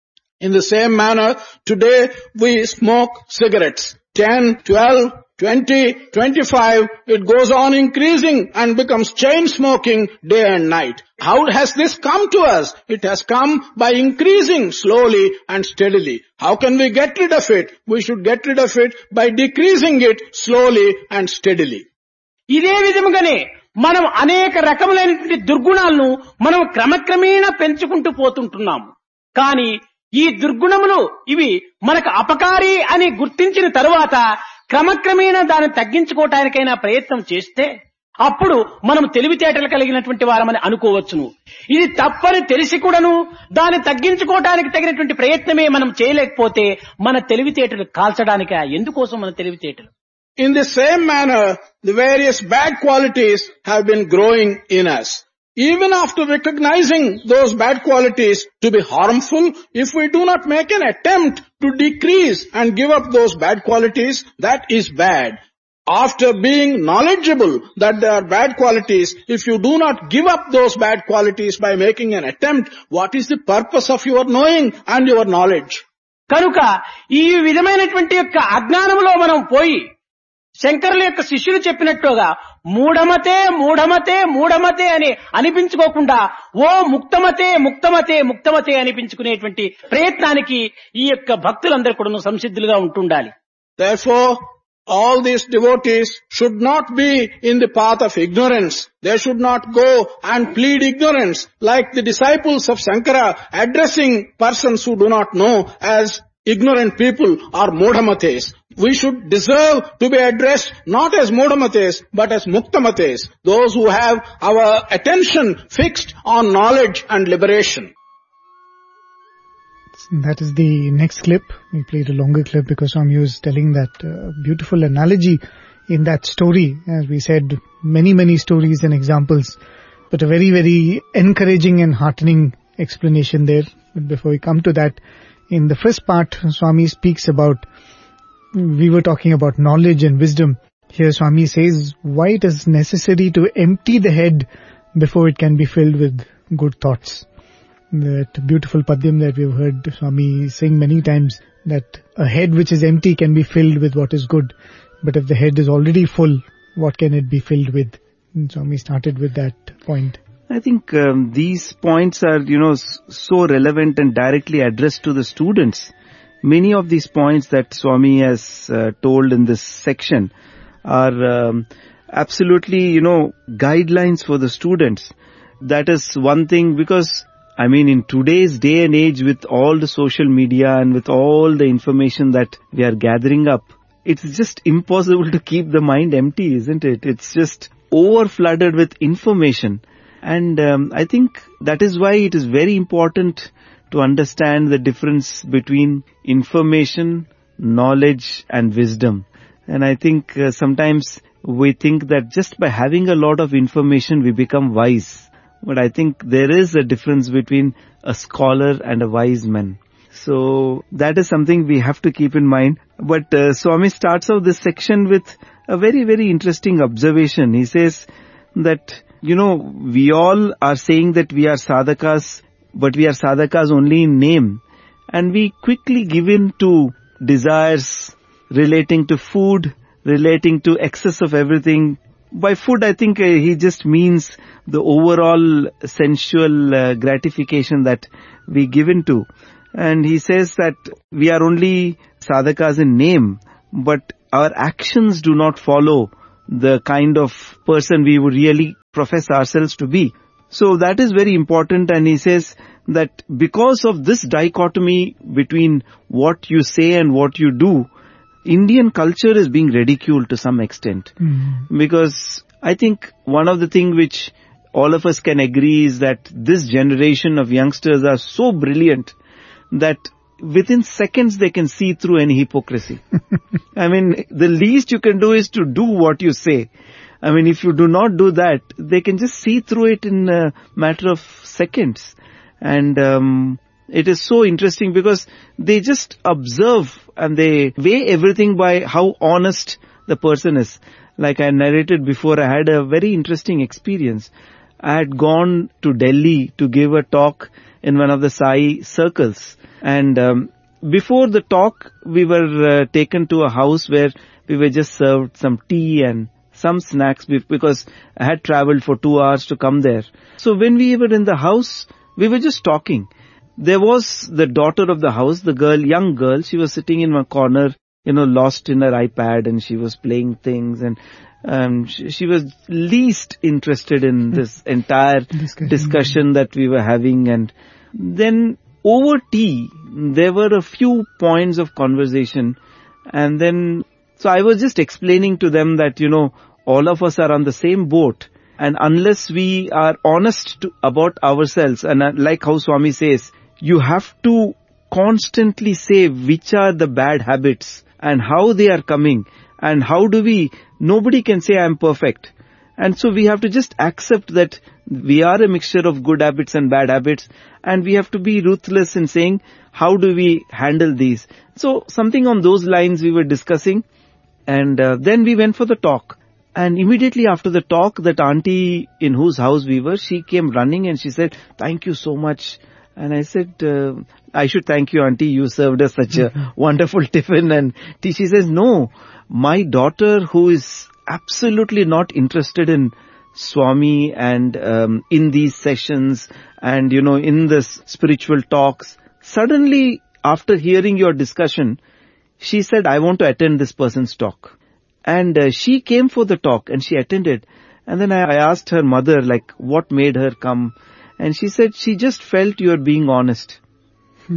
In the same manner, today we smoke cigarettes. ten, twelve, twenty, twenty-five, it goes on increasing and becomes chain smoking day and night. How has this come to us? It has come by increasing slowly and steadily. How can we get rid of it? We should get rid of it by decreasing it slowly and steadily. ఇదే విధముగానే మనం అనేక రకములైనటువంటి దుర్గుణాలను మనం క్రమక్రమేణా పెంచుకుంటూ పోతుంటున్నాము. కానీ ఈ దుర్గుణములు ఇవి మనకు అపకారి అని గుర్తించిన తరువాత క్రమక్రమేణా దాన్ని తగ్గించుకోవటానికైనా ప్రయత్నం చేస్తే అప్పుడు మనం తెలివితేటలు కలిగినటువంటి వారమని అనుకోవచ్చును. ఇది తప్పని తెలిసి కూడాను దాన్ని తగ్గించుకోవటానికి తగినటువంటి ప్రయత్నమే మనం చేయలేకపోతే మన తెలివితేటలు కాల్చడానిక ఎందుకోసం మన తెలివితేటలు? In the same manner, the various bad qualities have been growing in us. Even after recognizing those bad qualities to be harmful, if we do not make an attempt to decrease and give up those bad qualities, that is bad. After being knowledgeable that there are bad qualities, if you do not give up those bad qualities by making an attempt, what is the purpose of your knowing and your knowledge? కనుక ఈ విధమైనటువంటి యొక్క అజ్ఞానంలో మనం పోయి శంకరుల యొక్క శిష్యులు చెప్పినట్టుగా మూఢమతే మూఢమతే మూఢమతే అని అనిపించుకోకుండా ఓ ముక్తమతే ముక్తమతే ముక్తమతే అనిపించుకునేటువంటి ప్రయత్నానికి ఈ యొక్క భక్తులందరూ కూడా సంసిద్ధులుగా ఉంటుండాలి. Therefore, all these devotees should not be in the path of ignorance. They should not go and plead ignorance like the disciples of Shankara addressing persons who do not know as ignorant people or modhamates. we should deserve to be addressed not as Mudamates, but as Muktamates, those who have our attention fixed on knowledge and liberation. That is the next clip. We played a longer clip because Swami was telling that uh, beautiful analogy in that story. As we said, many, many stories and examples, but a very, very encouraging and heartening explanation there. But before we come to that, in the first part, Swami speaks about, we were talking about knowledge and wisdom. Here Swami says why it is necessary to empty the head before it can be filled with good thoughts. That beautiful padyam that we've heard Swami sing many times, that a head which is empty can be filled with what is good. But if the head is already full, what can it be filled with? And Swami started with that point. I think um, these points are, you know, so relevant and directly addressed to the students. Many of these points that Swami has uh, told in this section are um, absolutely, you know, guidelines for the students. That is one thing, because I mean, in today's day and age, with all the social media and with all the information that we are gathering up, it's just impossible to keep the mind empty, isn't it? It's just overflooded with information. And um, I think that is why it is very important to understand the difference between information, knowledge and wisdom. And I think uh, sometimes we think that just by having a lot of information, we become wise. But I think there is a difference between a scholar and a wise man. So that is something we have to keep in mind. But uh, Swami starts off this section with a very, very interesting observation. He says that, you know, we all are saying that we are sadhakas, but we are sadhakas only in name. And we quickly give in to desires relating to food, relating to excess of everything. By food, I think uh, he just means the overall sensual uh, gratification that we give into. And he says that we are only sadhakas in name, but our actions do not follow the kind of person we would really profess ourselves to be. So that is very important. And he says that because of this dichotomy between what you say and what you do, Indian culture is being ridiculed to some extent. Mm. Because I think one of the things which all of us can agree is that this generation of youngsters are so brilliant that within seconds they can see through any hypocrisy. I mean, the least you can do is to do what you say. I mean, if you do not do that, they can just see through it in a matter of seconds. And um, it is so interesting because they just observe and they weigh everything by how honest the person is. Like I narrated before, I had a very interesting experience. I had gone to Delhi to give a talk in one of the Sai circles. And um, before the talk, we were uh, taken to a house where we were just served some tea and some snacks because I had traveled for two hours to come there. So when we were in the house, we were just talking. There was the daughter of the house, the girl, young girl, she was sitting in one corner, you know, lost in her iPad, and she was playing things, and um, she, she was least interested in this entire discussion. discussion that we were having. And then over tea, there were a few points of conversation. And then, so I was just explaining to them that, you know, all of us are on the same boat. And unless we are honest to, about ourselves, and like how Swami says, you have to constantly say which are the bad habits and how they are coming and how do we, nobody can say I'm perfect. And so we have to just accept that we are a mixture of good habits and bad habits, and we have to be ruthless in saying how do we handle these. So something on those lines we were discussing, and uh, then we went for the talk. And immediately after the talk, that auntie in whose house we were, she came running and she said, thank you so much. And I said, uh, I should thank you, auntie, you served us such a wonderful tiffin. And she says, no, my daughter, who is absolutely not interested in Swami and um, in these sessions and, you know, in this spiritual talks, suddenly after hearing your discussion, she said, I want to attend this person's talk. And uh, she came for the talk and she attended. And then I, I asked her mother, like, what made her come? And she said, she just felt you are being honest.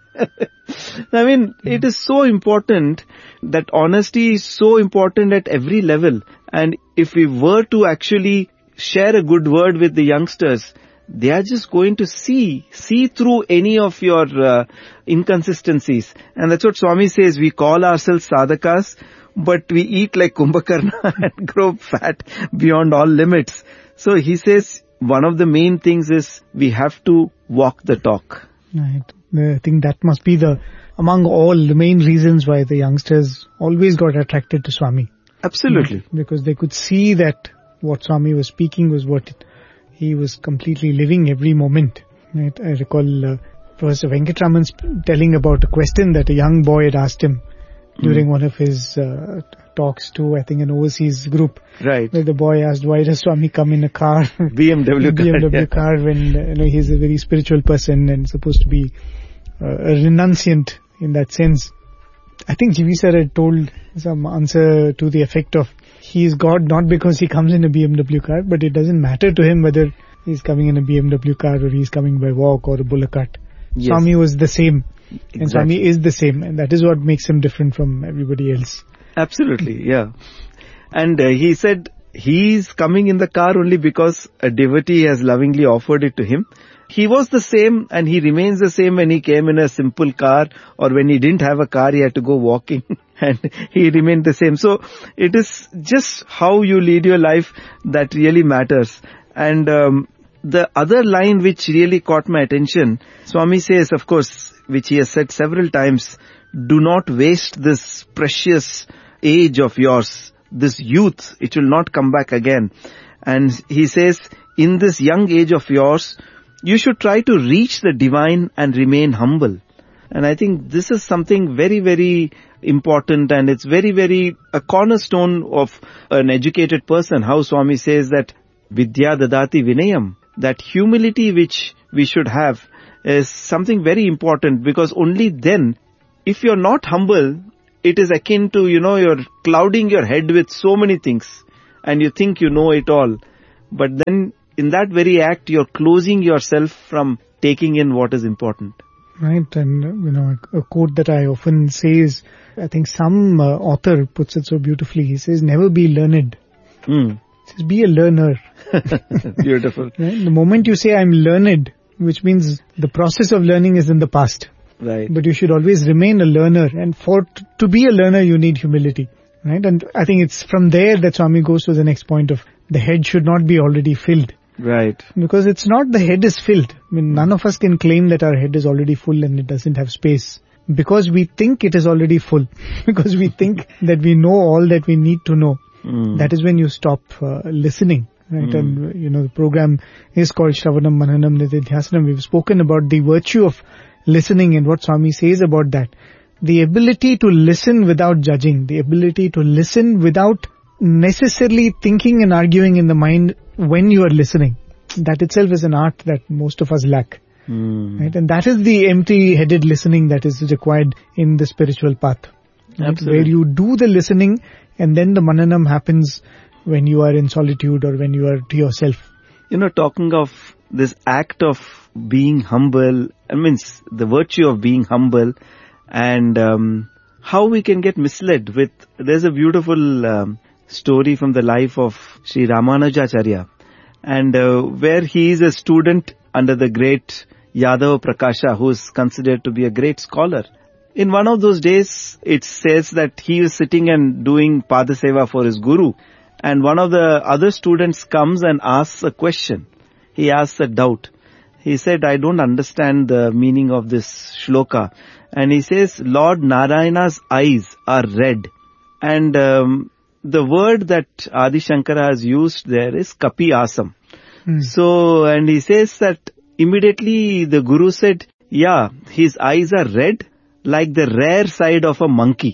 I mean, it is so important that honesty is so important at every level. And if we were to actually share a good word with the youngsters, they are just going to see, see through any of your uh, inconsistencies. And that's what Swami says. We call ourselves sadhakas, but we eat like Kumbhakarna and grow fat beyond all limits. So he says one of the main things is we have to walk the talk. Right. I think that must be the, among all the main reasons why the youngsters always got attracted to Swami. Absolutely. Because they could see that what Swami was speaking was what he was completely living every moment. Right? I recall uh, Professor Venkatraman telling about a question that a young boy had asked him during mm. one of his uh, talks to, I think, an overseas group. Right. Where the boy asked, why does Swami come in a car? B M W car. B M W yeah. car when uh, you know, he's a very spiritual person and supposed to be uh, a renunciant in that sense. I think G V sir had told some answer to the effect of, he is God not because he comes in a B M W car, but it doesn't matter to him whether he's coming in a B M W car or he's coming by walk or a bullock cart. Yes. Swami was the same. Exactly. And Swami is the same, and that is what makes him different from everybody else. Absolutely, yeah. And uh, he said he's coming in the car only because a devotee has lovingly offered it to him. He was the same and he remains the same when he came in a simple car, or when he didn't have a car, he had to go walking and he remained the same. So it is just how you lead your life that really matters. And um, the other line which really caught my attention, Swami says, of course, which he has said several times, do not waste this precious age of yours, this youth. It will not come back again. And he says, in this young age of yours, you should try to reach the divine and remain humble. And I think this is something very, very important, and it's very, very a cornerstone of an educated person. How Swami says that Vidya Dadati Vinayam, that humility which we should have is something very important, because only then, if you're not humble, it is akin to, you know, you're clouding your head with so many things and you think you know it all. But then in that very act, you're closing yourself from taking in what is important. Right. And, you know, a quote that I often say is, I think some uh, author puts it so beautifully. He says, never be learned. Mm. He says, be a learner. Beautiful. Right? The moment you say, I'm learned, which means the process of learning is in the past. Right. But you should always remain a learner. And for t- to be a learner, you need humility. Right. And I think it's from there that Swami goes to the next point of the head should not be already filled. Right. Because it's not the head is filled. I mean, none of us can claim that our head is already full and it doesn't have space. Because we think it is already full. Because we think that we know all that we need to know. Mm. That is when you stop uh, listening. Right. Mm. And, you know, the program is called Shravanam Mananam Nididhyasanam. We've spoken about the virtue of listening and what Swami says about that. The ability to listen without judging. The ability to listen without necessarily thinking and arguing in the mind when you are listening. That itself is an art that most of us lack. Mm. Right? And that is the empty-headed listening that is required in the spiritual path. Right? Where you do the listening and then the mananam happens when you are in solitude or when you are to yourself. You know, talking of this act of being humble, I mean, the virtue of being humble, and um, how we can get misled with, there's a beautiful um, story from the life of Sri Ramanujacharya, and uh, where he is a student under the great Yadava Prakasha, who is considered to be a great scholar. In one of those days, it says that he was sitting and doing Padaseva for his guru, and one of the other students comes and asks a question. He asks a doubt. He said, I don't understand the meaning of this shloka. And he says, Lord Narayana's eyes are red. And um, the word that Adi Shankara has used there is kapi asam. Hmm. So, and he says that immediately the guru said, yeah, his eyes are red like the rare side of a monkey.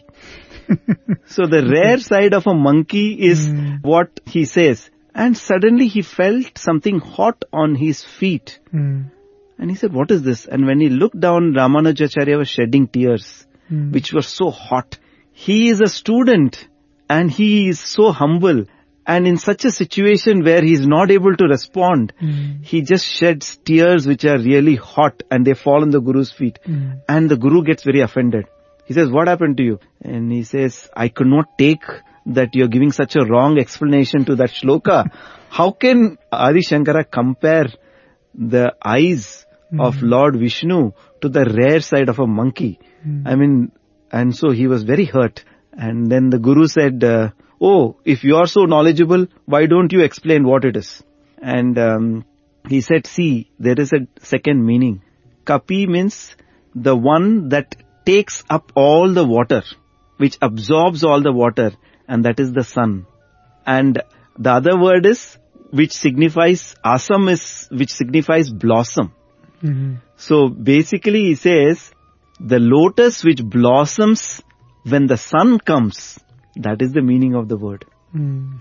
So the rare side of a monkey is hmm. what he says. And suddenly he felt something hot on his feet. Mm. And he said, what is this? And when he looked down, Ramanujacharya was shedding tears, mm. which were so hot. He is a student and he is so humble. And in such a situation where he's not able to respond, Mm. he just sheds tears which are really hot and they fall on the Guru's feet. Mm. And the Guru gets very offended. He says, what happened to you? And he says, I could not take that you're giving such a wrong explanation to that shloka. How can Adi Shankara compare the eyes Mm. of Lord Vishnu to the rare side of a monkey? Mm. I mean, and so he was very hurt. And then the Guru said, uh, oh, if you are so knowledgeable, why don't you explain what it is? And um, he said, see, there is a second meaning. Kapi means the one that takes up all the water, which absorbs all the water, and that is the sun. And the other word is, which signifies, asam is, which signifies blossom. Mm. So basically he says, the lotus which blossoms when the sun comes, that is the meaning of the word. Mm.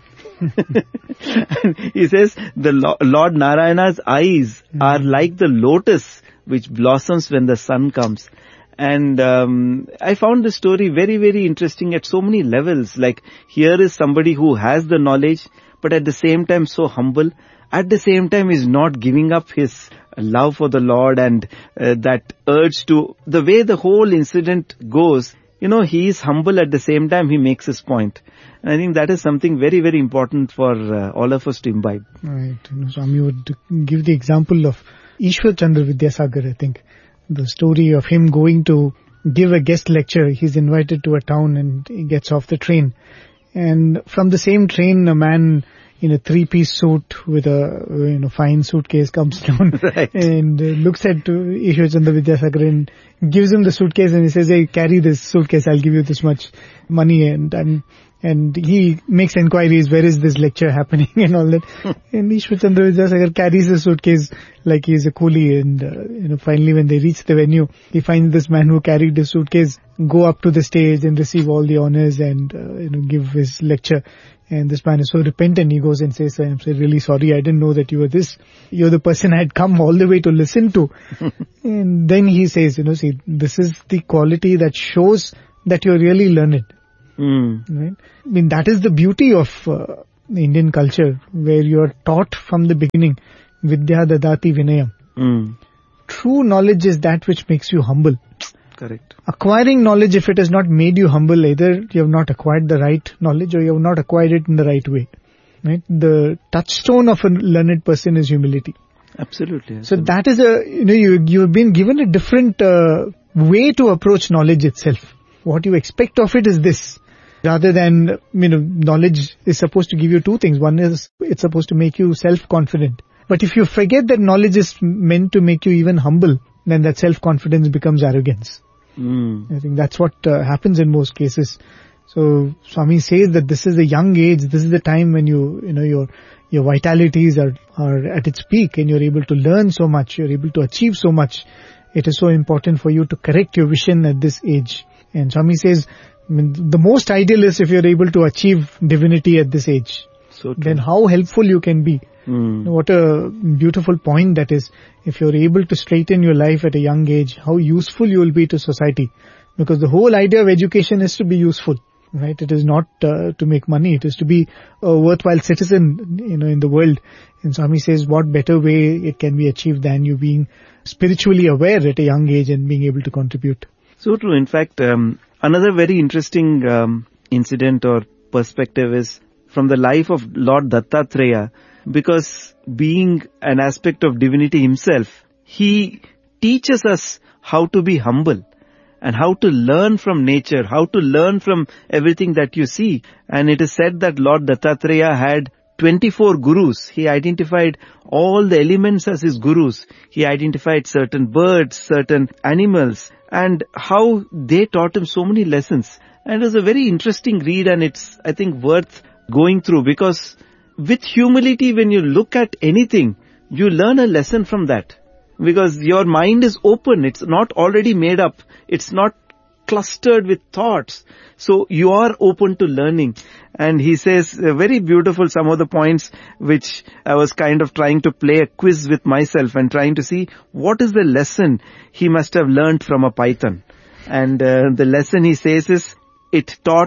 And he says, the Lo- Lord Narayana's eyes Mm. are like the lotus which blossoms when the sun comes. And um, I found the story very, very interesting at so many levels. Like, here is somebody who has the knowledge, but at the same time so humble. At the same time is not giving up his love for the Lord and uh, that urge to, the way the whole incident goes, you know, he is humble, at the same time he makes his point. And I think that is something very, very important for uh, all of us to imbibe. Right. You know, Swami would give the example of Ishwar Chandra Vidyasagar, I think. The story of him going to give a guest lecture. He's invited to a town and he gets off the train. And from the same train, a man in a three-piece suit with a, you know, fine suitcase comes down Right. and uh, looks at uh, Ishwar Chandra Vidyasagar and gives him the suitcase and he says, hey, carry this suitcase, I'll give you this much money. And, and, and he makes inquiries, where is this lecture happening and all that. And Ishwar Chandra Vidyasagar carries the suitcase like he's a coolie. And, uh, you know, finally when they reach the venue, he finds this man who carried the suitcase go up to the stage and receive all the honors and, uh, you know, give his lecture. And this man is so repentant, he goes and says, I'm so really sorry, I didn't know that you were this. You're the person I had come all the way to listen to. And then he says, you know, see, this is the quality that shows that you're really learned. Mm. Right? I mean, that is the beauty of uh, the Indian culture, where you're taught from the beginning, Vidya Dadati Vinayam. Mm. True knowledge is that which makes you humble. Correct. Acquiring knowledge, if it has not made you humble, either you have not acquired the right knowledge or you have not acquired it in the right way. Right? The touchstone of a learned person is humility. Absolutely. So that is a, you know, you, you've been given a different uh, way to approach knowledge itself. What you expect of it is this. Rather than, you know, knowledge is supposed to give you two things. One is, it's supposed to make you self-confident. But if you forget that knowledge is meant to make you even humble, then that self-confidence becomes arrogance. Mm. I think that's what uh, happens in most cases. So Swami says that this is a young age, this is the time when you, you know, your, your vitalities are, are at its peak and you're able to learn so much, you're able to achieve so much. It is so important for you to correct your vision at this age. And Swami says, I mean, the most ideal is if you're able to achieve divinity at this age. So true. Then how helpful you can be. Mm. What a beautiful point that is. If you're able to straighten your life at a young age, how useful you will be to society. Because the whole idea of education is to be useful, right? It is not uh, to make money. It is to be a worthwhile citizen, you know, in the world. And Swami says, what better way it can be achieved than you being spiritually aware at a young age and being able to contribute. So true. In fact, um, another very interesting um, incident or perspective is from the life of Lord Dattatreya, because being an aspect of divinity himself, he teaches us how to be humble and how to learn from nature, how to learn from everything that you see. And it is said that Lord Dattatreya had twenty-four gurus. He identified all the elements as his gurus. He identified certain birds, certain animals, and how they taught him so many lessons. And it was a very interesting read, and it's, I think, worth going through, because with humility, when you look at anything, you learn a lesson from that. Because your mind is open. It's not already made up. It's not clustered with thoughts. So you are open to learning. And he says, uh, very beautiful, some of the points which I was kind of trying to play a quiz with myself and trying to see what is the lesson he must have learned from a python. And uh, the lesson he says is, it taught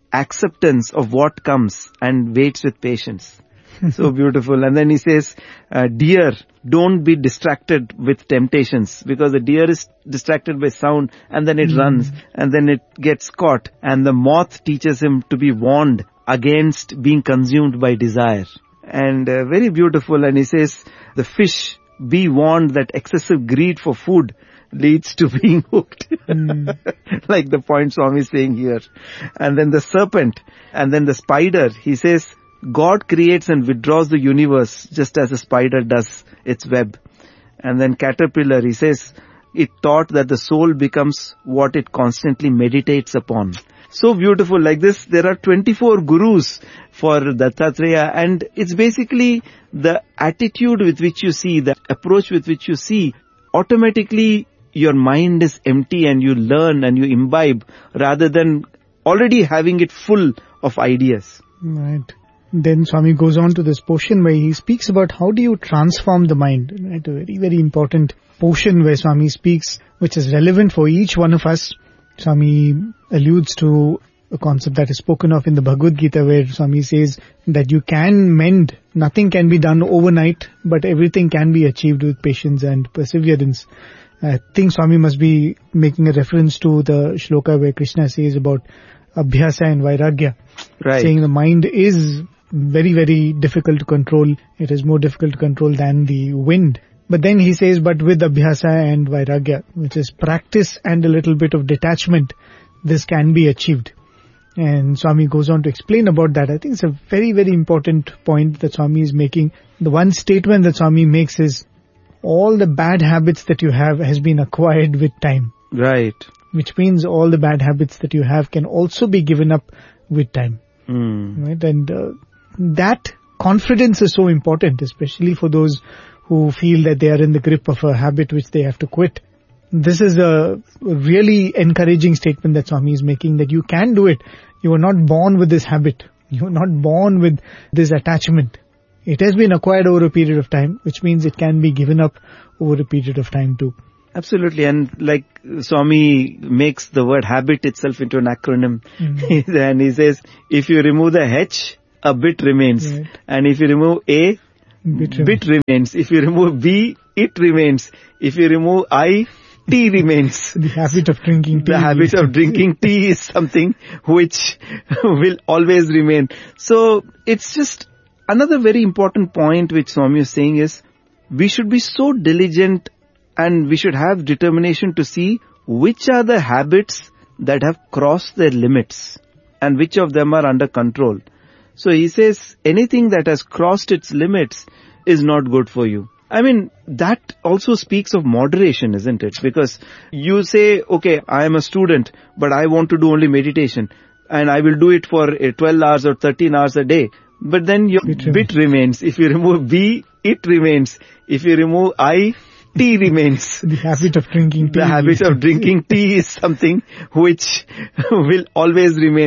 acceptance of what comes and waits with patience. So beautiful. And then he says, uh, deer, don't be distracted with temptations, because the deer is distracted by sound and then it mm. runs and then it gets caught. And the moth teaches him to be warned against being consumed by desire. And uh, very beautiful. And he says, the fish, be warned that excessive greed for food leads to being hooked. Mm. Like the point Swami is saying here. And then the serpent and then the spider, he says, God creates and withdraws the universe just as a spider does its web. And then caterpillar, he says, it taught that the soul becomes what it constantly meditates upon. So beautiful. Like this, there are twenty-four gurus for Dattatreya, and it's basically the attitude with which you see, the approach with which you see, automatically your mind is empty and you learn and you imbibe rather than already having it full of ideas. Right. Then Swami goes on to this portion where he speaks about how do you transform the mind. Right? A very, very important portion where Swami speaks, which is relevant for each one of us. Swami alludes to a concept that is spoken of in the Bhagavad Gita, where Swami says that you can mend, nothing can be done overnight, but everything can be achieved with patience and perseverance. I think Swami must be making a reference to the shloka where Krishna says about Abhyasa and Vairagya. Right. Saying the mind is very, very difficult to control. It is more difficult to control than the wind. But then he says, but with Abhyasa and Vairagya, which is practice and a little bit of detachment, this can be achieved. And Swami goes on to explain about that. I think it's a very, very important point that Swami is making. The one statement that Swami makes is, all the bad habits that you have has been acquired with time. Right. Which means all the bad habits that you have can also be given up with time. Mm. Right? And uh, that confidence is so important, especially for those who feel that they are in the grip of a habit which they have to quit. This is a really encouraging statement that Swami is making, that you can do it. You were not born with this habit. You were not born with this attachment. It has been acquired over a period of time, which means it can be given up over a period of time too. Absolutely. And like Swami makes the word habit itself into an acronym. Mm-hmm. And he says, if you remove the H, a bit remains. Right. And if you remove A, bit, bit remains. If you remove B, it remains. If you remove I, tea remains. The habit of drinking tea. The habit of drinking tea is something which will always remain. So it's just another very important point which Swami is saying is, we should be so diligent and we should have determination to see which are the habits that have crossed their limits and which of them are under control. So he says anything that has crossed its limits is not good for you. I mean, that also speaks of moderation, isn't it? Because you say, okay, I am a student, but I want to do only meditation and I will do it for twelve hours or thirteen hours a day. But then your bit, bit remains. If you remove B, it remains. If you remove I, tea remains. The habit of drinking tea. The habit of drinking tea is something which will always remain.